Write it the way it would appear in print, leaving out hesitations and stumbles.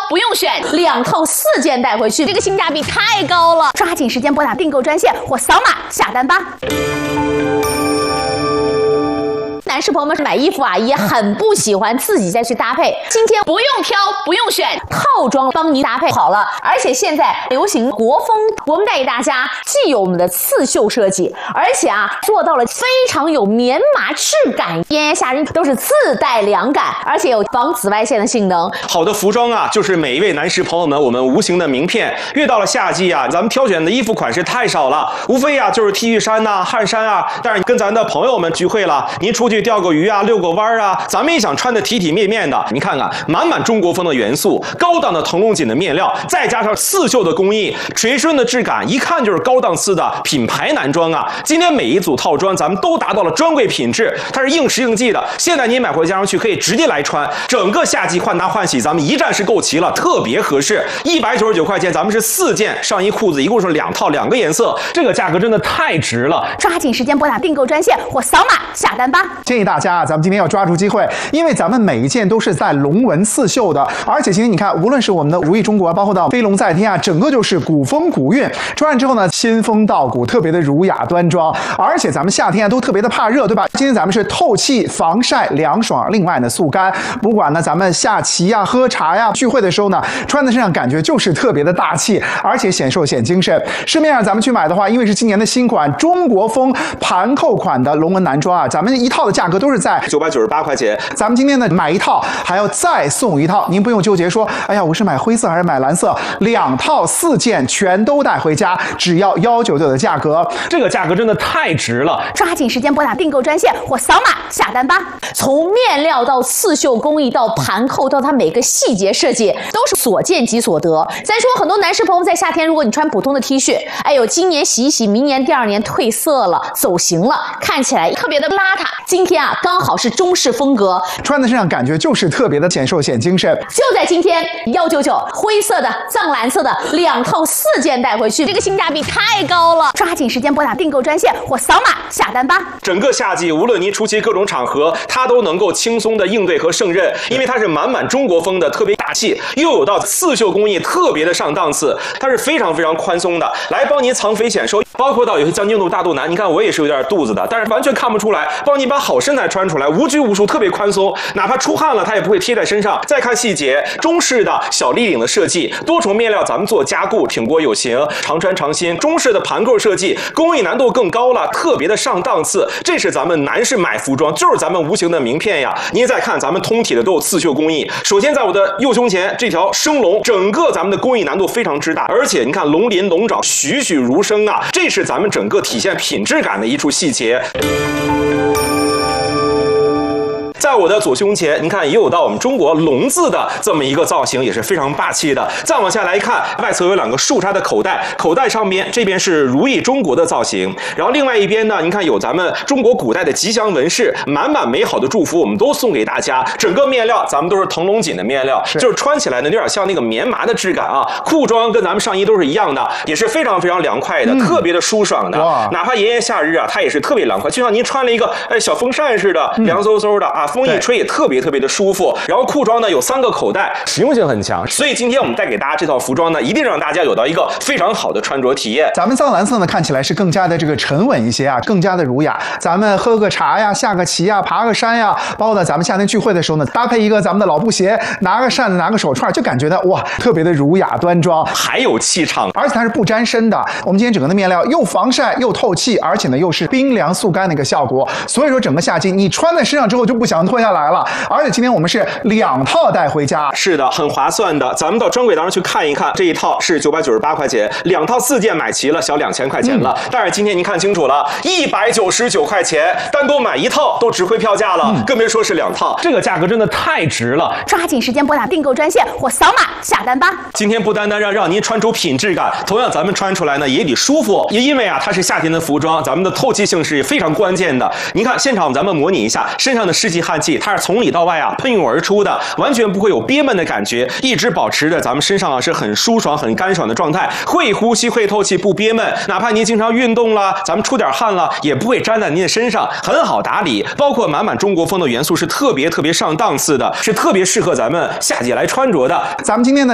不用选，2套4件带回去，这个性价比太高了！抓紧时间拨打订购专线或扫码下单吧。男士朋友们买衣服啊，也很不喜欢自己再去搭配。今天不用挑，不用选，套装帮您搭配好了。而且现在流行国风，我们带给大家既有我们的刺绣设计，而且啊做到了非常有棉麻质感，炎炎夏日都是自带凉感，而且有防紫外线的性能。 好的服装啊，就是每一位男士朋友们我们无形的名片。越到了夏季啊，咱们挑选的衣服款式太少了，无非啊就是 T 恤衫呐、汗衫啊。但是跟咱的朋友们聚会了，您出去钓个鱼啊，遛个弯啊，咱们也想穿得体体面面的。你看看，满满中国风的元素，高档的腾龙锦的面料，再加上刺绣的工艺，垂顺的质感，一看就是高档次的品牌男装啊。今天每一组套装咱们都达到了专柜品质，它是应时应季的。现在您买回家去可以直接来穿，整个夏季换搭换洗咱们一站式购齐了，特别合适。199块钱，咱们是4件上衣裤子，一共是2套2个颜色，这个价格真的太值了！ 抓紧时间拨打订购专线或扫码下单吧。 建议大家啊，咱们今天要抓住机会，因为咱们每一件都是在龙纹刺绣的，而且今天你看，无论是我们的如意中国，包括到飞龙在天啊，整个就是古风古韵。穿上之后呢，仙风道骨，特别的儒雅端庄。而且咱们夏天啊都特别的怕热，对吧？今天咱们是透气、防晒、凉爽，另外呢速干。不管呢咱们下棋呀、喝茶呀、聚会的时候呢，穿在身上感觉就是特别的大气，而且显瘦显精神。市面上咱们去买的话，因为是今年的新款中国风盘扣款的龙纹男装啊，咱们一套的价格都是在 998块钱。 咱们今天呢买一套还要再送一套，您不用纠结说，哎呀，我是买灰色还是买蓝色，2套4件全都带回家，只要199的价格， 这个价格真的太值了！ 抓紧时间拨打订购专线或扫码下单吧。从面料到刺绣工艺到盘扣到它每个细节设计，都是所见即所得。咱说很多男士朋友在夏天，如果你穿普通的 T 恤，哎呦，今年洗一洗，明年第2年褪色了，走形了，看起来特别的邋遢。今天啊，刚好是中式风格， 穿在身上感觉就是特别的显瘦显精神。 就在今天199，灰色的、藏蓝色的2套4件带回去，这个性价比太高了！抓紧时间拨打订购专线或扫码下单吧。 整个夏季，无论您出席各种场合，它都能够轻松的应对和胜任，因为它是满满中国风的，特别大气，又有到刺绣工艺，特别的上档次，它是非常非常宽松的，来帮您藏肥显瘦。包括到有些将军肚、大肚腩，你看我也是有点肚子的，但是完全看不出来，帮你把好身材穿出来，无拘无束，特别宽松，哪怕出汗了，它也不会贴在身上。再看细节，中式的小立领的设计，多重面料咱们做加固，挺过有型，常穿常新。中式的盘扣设计，工艺难度更高了，特别的上档次。这是咱们男士买服装，就是咱们无形的名片呀。您再看咱们通体的都有刺绣工艺，首先在我的右胸前这条生龙，整个咱们的工艺难度非常之大，而且你看龙鳞龙爪栩栩如生啊，这是咱们整个体现品质感的一处细节。在我的左胸前，你看也有到我们中国龙字的这么一个造型，也是非常霸气的。再往下来看，外侧有2个竖插的口袋，口袋上边这边是如意中国的造型，然后另外一边呢，你看有咱们中国古代的吉祥纹饰，满满美好的祝福，我们都送给大家。整个面料咱们都是腾龙锦的面料，就是穿起来呢有点像那个棉麻的质感啊。裤装跟咱们上衣都是一样的，也是非常非常凉快的，特别的舒爽的。哪怕炎炎夏日啊，它也是特别凉快，就像您穿了一个小风扇似的，凉飕飕的啊。风一吹也特别特别的舒服，然后裤装呢有3个口袋，实用性很强，所以今天我们带给大家这套服装呢，一定让大家有到一个非常好的穿着体验。 咱们藏蓝色呢看起来是更加的这个沉稳一些啊，更加的儒雅。咱们喝个茶呀，下个棋呀，爬个山呀，包括呢咱们夏天聚会的时候呢，搭配一个咱们的老布鞋，拿个扇子，拿个手串，就感觉呢哇，特别的儒雅端庄， 还有气场， 而且它是不沾身的。我们今天整个的面料又防晒又透气，而且呢又是冰凉速干的一个效果，所以说整个夏季你穿在身上之后就不想脱下来了。而且今天我们是2套带回家， 是的，很划算的。咱们到专柜当中去看一看，这一套是998块钱，2套4件买齐了，小2000块钱了。但是今天您看清楚了，199块钱，单独买1套都值回票价了，更别说是2套，这个价格真的太值了。 抓紧时间拨打订购专线或扫码下单吧。 今天不单单让您穿出品质感，同样咱们穿出来呢也得舒服，也因为啊它是夏天的服装，咱们的透气性是非常关键的。您看现场咱们模拟一下，身上的湿气汗气，它是从里到外啊喷涌而出的，完全不会有憋闷的感觉，一直保持着咱们身上啊是很舒爽、很干爽的状态，会呼吸、会透气，不憋闷。哪怕您经常运动了，咱们出点汗了，也不会粘在您的身上，很好打理。包括满满中国风的元素是特别特别上档次的，是特别适合咱们夏季来穿着的。 咱们今天呢